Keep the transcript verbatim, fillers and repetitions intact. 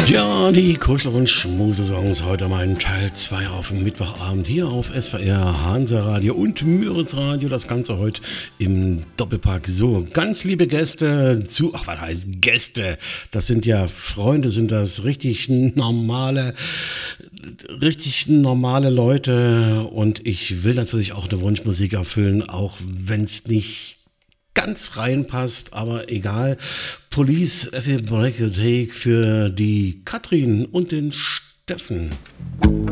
Ja, die Kuschel- und Schmusesongs heute mal in Teil zwei auf dem Mittwochabend hier auf S W R, Hansa Radio und Müritz Radio. Das Ganze heute im Doppelpack. So, ganz liebe Gäste zu, ach was heißt Gäste? Das sind ja Freunde, sind das richtig normale, richtig normale Leute. Und ich will natürlich auch eine Wunschmusik erfüllen, auch wenn es nicht ganz reinpasst, aber egal. Police Every Break You Take für die Katrin und den Steffen.